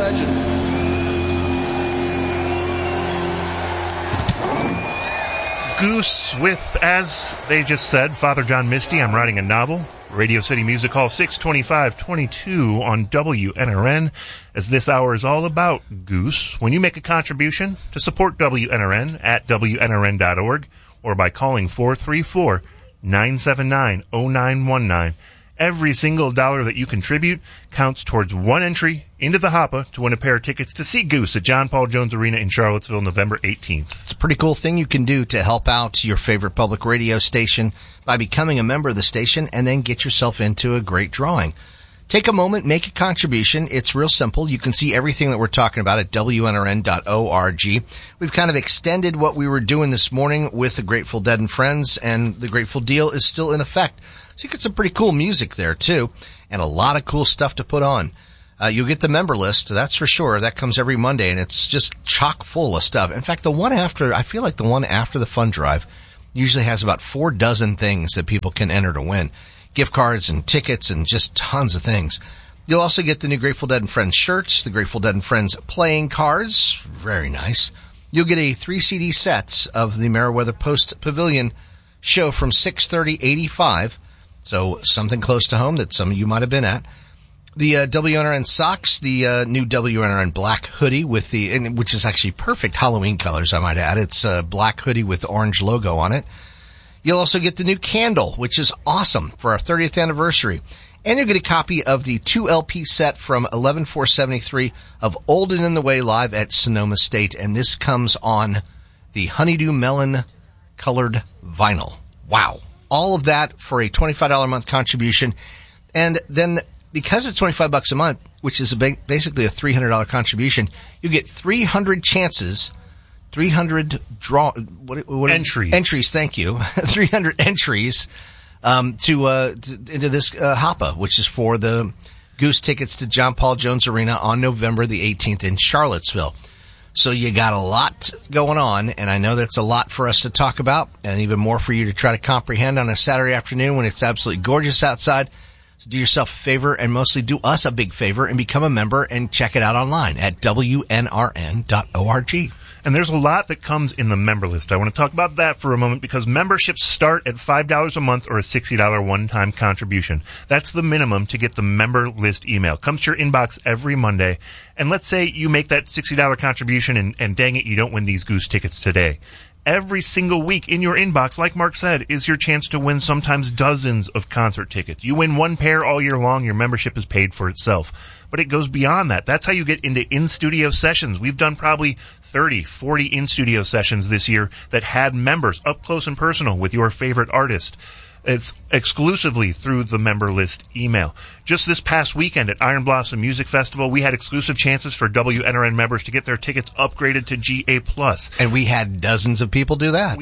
legend. Goose with, as they just said, Father John Misty. I'm writing a novel. Radio City Music Hall, 62522 on WNRN, as this hour is all about Goose. When you make a contribution to support WNRN at WNRN.org or by calling 434-979-0919, every single dollar that you contribute counts towards one entry into the Hoppa to win a pair of tickets to see Goose at John Paul Jones Arena in Charlottesville, November 18th. It's a pretty cool thing you can do to help out your favorite public radio station by becoming a member of the station and then get yourself into a great drawing. Take a moment, make a contribution. It's real simple. You can see everything that we're talking about at WNRN.org. We've kind of extended what we were doing this morning with the Grateful Dead and Friends, and the Grateful Deal is still in effect. So you get some pretty cool music there, too, and a lot of cool stuff to put on. You'll get the member list, that's for sure. That comes every Monday, and it's just chock full of stuff. In fact, I feel like the one after the fund drive usually has about 4 dozen things that people can enter to win. Gift cards and tickets and just tons of things. You'll also get the new Grateful Dead and Friends shirts, the Grateful Dead and Friends playing cards. Very nice. You'll get a 3 CD sets of the Meriwether Post Pavilion show from 6:30-85. So something close to home that some of you might have been at. The WNRN socks, the new WNRN black hoodie which is actually perfect Halloween colors, I might add. It's a black hoodie with the orange logo on it. You'll also get the new candle, which is awesome for our 30th anniversary. And you'll get a copy of the 2 LP set from 11473 of Old and in the Way live at Sonoma State. And this comes on the Honeydew Melon colored vinyl. Wow. All of that for a $25 a month contribution. And then because it's $25 a month, which is basically a $300 contribution, you get 300 chances, 300 entries, thank you. 300 entries into this Hoppa, which is for the Goose tickets to John Paul Jones Arena on November the 18th in Charlottesville. So you got a lot going on, and I know that's a lot for us to talk about, and even more for you to try to comprehend on a Saturday afternoon when it's absolutely gorgeous outside. So do yourself a favor, and mostly do us a big favor, and become a member and check it out online at WNRN.org. And there's a lot that comes in the member list. I want to talk about that for a moment because memberships start at $5 a month or a $60 one-time contribution. That's the minimum to get the member list email. Comes to your inbox every Monday. And let's say you make that $60 contribution and dang it, you don't win these Goose tickets today. Every single week in your inbox, like Mark said, is your chance to win sometimes dozens of concert tickets. You win one pair all year long, your membership is paid for itself. But it goes beyond that. That's how you get into in-studio sessions. We've done probably 30, 40 in-studio sessions this year that had members up close and personal with your favorite artist. It's exclusively through the member list email. Just this past weekend at Iron Blossom Music Festival, we had exclusive chances for WNRN members to get their tickets upgraded to GA+. And we had dozens of people do that.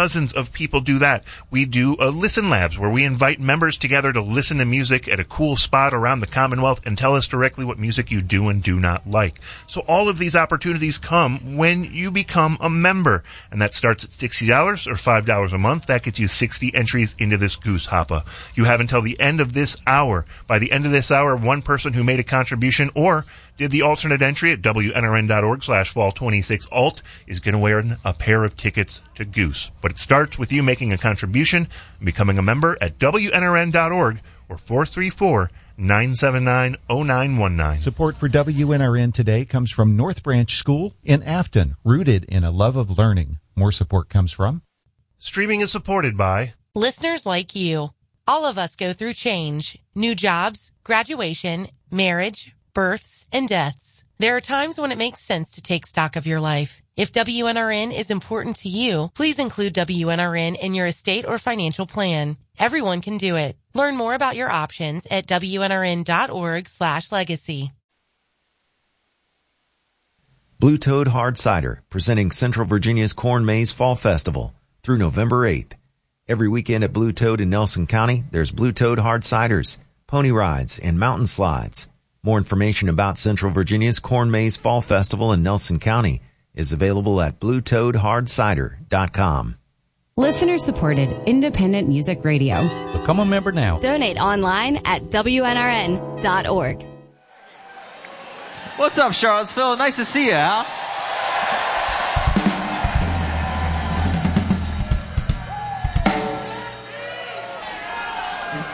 We do a Listen Labs where we invite members together to listen to music at a cool spot around the Commonwealth and tell us directly what music you do and do not like. So all of these opportunities come when you become a member. And that starts at $60 or $5 a month. That gets you 60 entries into this Goose Hoppa. You have until the end of this hour. By the end of this hour, one person who made a contribution or did the alternate entry at WNRN.org/fall26alt is going to win a pair of tickets to Goose. But it starts with you making a contribution and becoming a member at WNRN.org or 434-979-0919. Support for WNRN today comes from North Branch School in Afton, rooted in a love of learning. More support comes from... Streaming is supported by... listeners like you. All of us go through change, new jobs, graduation, marriage, births, and deaths. There are times when it makes sense to take stock of your life. If WNRN is important to you, please include WNRN in your estate or financial plan. Everyone can do it. Learn more about your options at WNRN.org/legacy. Blue Toad Hard Cider, presenting Central Virginia's Corn Maze Fall Festival through November 8th. Every weekend at Blue Toad in Nelson County, there's Blue Toad Hard Ciders, pony rides, and mountain slides. More information about Central Virginia's Corn Maze Fall Festival in Nelson County is available at bluetoadhardcider.com. Listener-supported independent music radio. Become a member now. Donate online at WNRN.org. What's up, Charlottesville? Nice to see you, Al.